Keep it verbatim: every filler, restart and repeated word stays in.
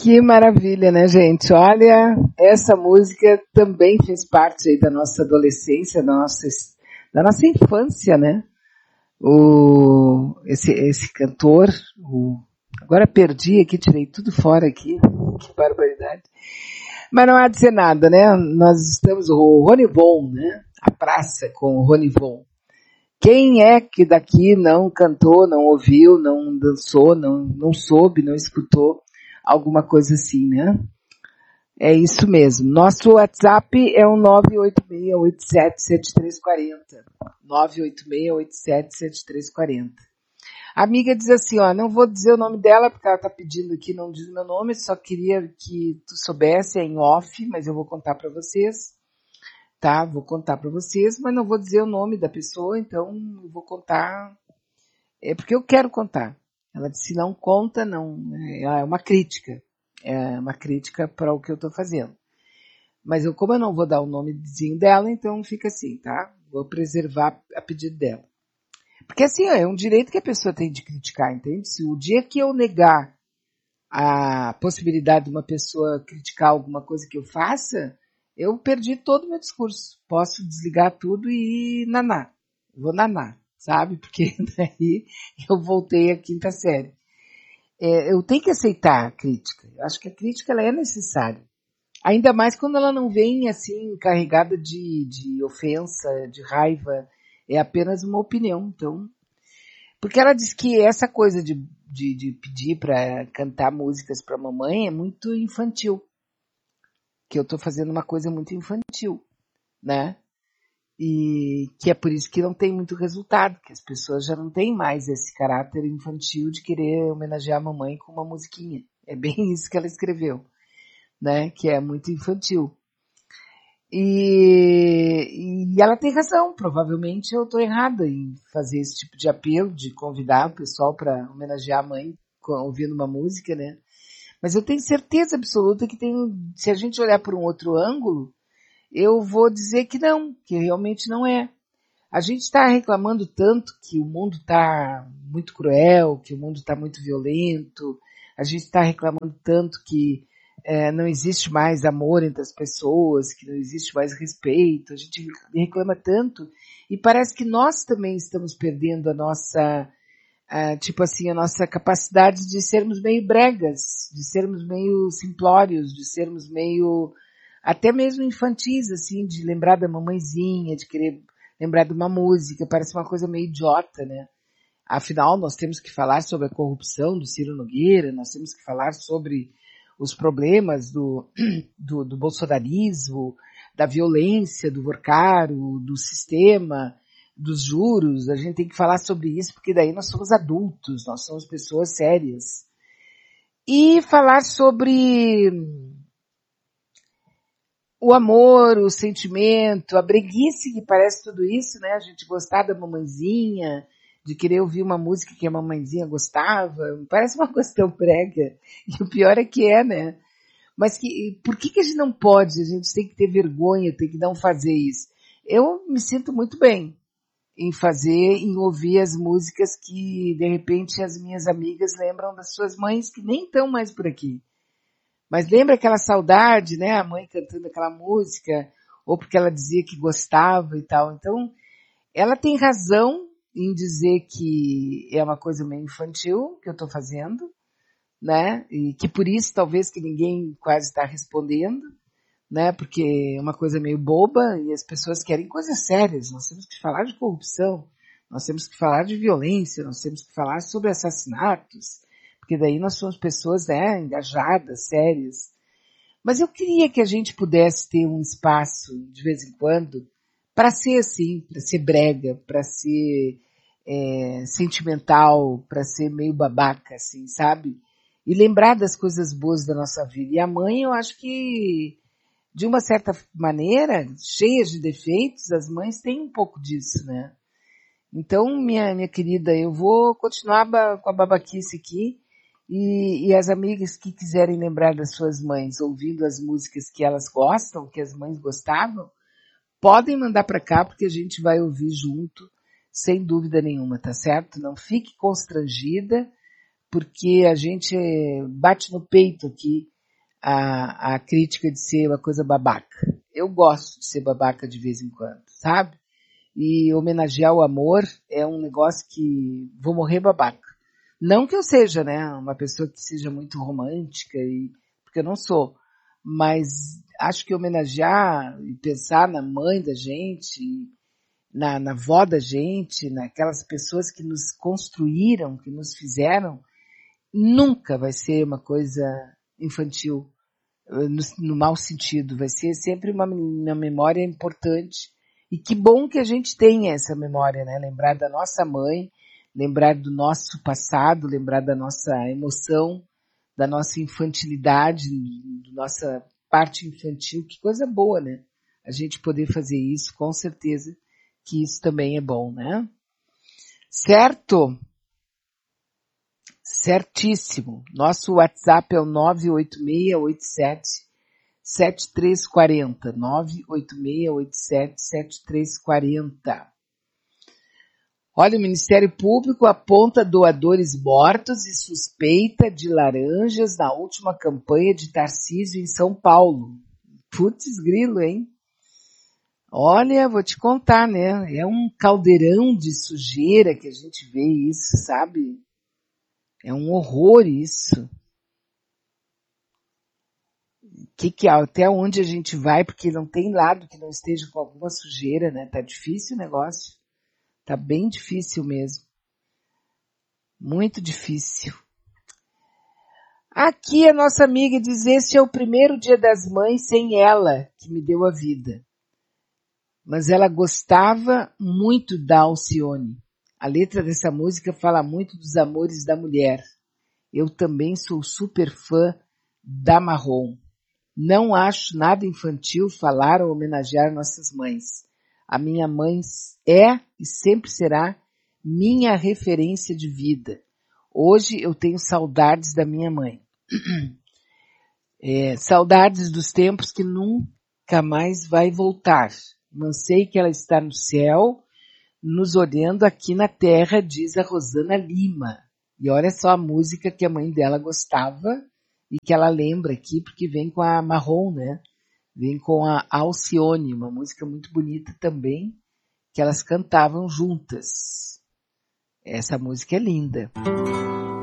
Que maravilha, né, gente? Olha, essa música também fez parte aí da nossa adolescência, da nossa, da nossa infância, né? O, esse, esse cantor, o, agora perdi aqui, tirei tudo fora aqui, que barbaridade. Mas não há de ser nada, né? Nós estamos, o Ronivon, né? A praça com o Ronivon. Quem é que daqui não cantou, não ouviu, não dançou, não, não soube, não escutou alguma coisa assim, né? É isso mesmo. Nosso WhatsApp é o nove oito seis oito sete sete três quatro zero. nove oito seis oito sete sete três quatro zero. A amiga diz assim, ó, não vou dizer o nome dela porque ela tá pedindo aqui, não diz o meu nome, só queria que tu soubesse, é em off, mas eu vou contar para vocês, tá? Vou contar para vocês, mas não vou dizer o nome da pessoa, então eu vou contar, é porque eu quero contar. Ela disse, não conta, não, é uma crítica, é uma crítica para o que eu estou fazendo. Mas eu, como eu não vou dar o nomezinho dela, então fica assim, tá? Vou preservar a pedido dela. Porque assim, é um direito que a pessoa tem de criticar, entende? Se o dia que eu negar a possibilidade de uma pessoa criticar alguma coisa que eu faça, eu perdi todo o meu discurso. Posso desligar tudo e naná. Vou naná, sabe? Porque daí eu voltei à quinta série. É, eu tenho que aceitar a crítica. Eu acho que a crítica ela é necessária. Ainda mais quando ela não vem assim, carregada de, de ofensa, de raiva. É apenas uma opinião. Então, porque ela diz que essa coisa de, de, de pedir para cantar músicas para a mamãe é muito infantil. Que eu estou fazendo uma coisa muito infantil, né? E que é por isso que não tem muito resultado, que as pessoas já não têm mais esse caráter infantil de querer homenagear a mamãe com uma musiquinha. É bem isso que ela escreveu, né? Que é muito infantil. E, e ela tem razão, provavelmente eu estou errada em fazer esse tipo de apelo, de convidar o pessoal para homenagear a mãe ouvindo uma música, né? Mas eu tenho certeza absoluta que tem, se a gente olhar por um outro ângulo, eu vou dizer que não, que realmente não é. A gente está reclamando tanto que o mundo está muito cruel, que o mundo está muito violento, a gente está reclamando tanto que é, não existe mais amor entre as pessoas, que não existe mais respeito, a gente reclama tanto e parece que nós também estamos perdendo a nossa, a, tipo assim, a nossa capacidade de sermos meio bregas, de sermos meio simplórios, de sermos meio até mesmo infantis, assim, de lembrar da mamãezinha, de querer lembrar de uma música, parece uma coisa meio idiota, né? Afinal, nós temos que falar sobre a corrupção do Ciro Nogueira, nós temos que falar sobre os problemas do, do, do bolsonarismo, da violência, do vorcaro, do sistema, dos juros, a gente tem que falar sobre isso, porque daí nós somos adultos, nós somos pessoas sérias. E falar sobre o amor, o sentimento, a breguice que parece tudo isso, né? A gente gostar da mamãezinha, de querer ouvir uma música que a mamãezinha gostava, parece uma coisa tão brega. E o pior é que é, né? Mas que, por que que a gente não pode? A gente tem que ter vergonha, tem que não fazer isso. Eu me sinto muito bem em fazer, em ouvir as músicas que, de repente, as minhas amigas lembram das suas mães que nem estão mais por aqui. Mas lembra aquela saudade, né? A mãe cantando aquela música, ou porque ela dizia que gostava e tal. Então, ela tem razão em dizer que é uma coisa meio infantil que eu estou fazendo, né? E que por isso talvez que ninguém quase está respondendo, né? Porque é uma coisa meio boba e as pessoas querem coisas sérias. Nós temos que falar de corrupção, nós temos que falar de violência, nós temos que falar sobre assassinatos, porque daí nós somos pessoas, né, engajadas, sérias. Mas eu queria que a gente pudesse ter um espaço, de vez em quando, para ser assim, para ser brega, para ser é, sentimental, para ser meio babaca, assim, sabe? E lembrar das coisas boas da nossa vida. E a mãe, eu acho que, de uma certa maneira, cheias de defeitos, as mães têm um pouco disso, né? Então, minha, minha querida, eu vou continuar com a babaquice aqui. E, e as amigas que quiserem lembrar das suas mães, ouvindo as músicas que elas gostam, que as mães gostavam, podem mandar para cá, porque a gente vai ouvir junto, sem dúvida nenhuma, tá certo? Não fique constrangida, porque a gente bate no peito aqui a, a crítica de ser uma coisa babaca. Eu gosto de ser babaca de vez em quando, sabe? E homenagear o amor é um negócio que vou morrer babaca. Não que eu seja, né, uma pessoa que seja muito romântica, e, porque eu não sou, mas acho que homenagear e pensar na mãe da gente, na, na avó da gente, naquelas pessoas que nos construíram, que nos fizeram, nunca vai ser uma coisa infantil, no, no mau sentido, vai ser sempre uma, uma memória importante. E que bom que a gente tenha essa memória, né? Lembrar da nossa mãe, lembrar do nosso passado, lembrar da nossa emoção, da nossa infantilidade, da nossa parte infantil. Que coisa boa, né? A gente poder fazer isso, com certeza que isso também é bom, né? Certo? Certíssimo. Nosso WhatsApp é o nove oito seis oito sete sete três quatro zero, nove oito seis oito sete sete três quatro zero. Olha, o Ministério Público aponta doadores mortos e suspeita de laranjas na última campanha de Tarcísio em São Paulo. Putz grilo, hein? Olha, vou te contar, né? É um caldeirão de sujeira que a gente vê isso, sabe? É um horror isso. Que que, até onde a gente vai, porque não tem lado que não esteja com alguma sujeira, né? Tá difícil o negócio. Tá bem difícil mesmo. Muito difícil. Aqui a nossa amiga diz, este é o primeiro dia das mães sem ela, que me deu a vida. Mas ela gostava muito da Alcione. A letra dessa música fala muito dos amores da mulher. Eu também sou super fã da Marrom. Não acho nada infantil falar ou homenagear nossas mães. A minha mãe é e sempre será minha referência de vida. Hoje eu tenho saudades da minha mãe. É, saudades dos tempos que nunca mais vai voltar. Mas sei que ela está no céu, nos olhando aqui na terra, diz a Rosana Lima. E olha só a música que a mãe dela gostava e que ela lembra aqui, porque vem com a Marrom, né? Vem com a Alcione, uma música muito bonita também, que elas cantavam juntas. Essa música é linda.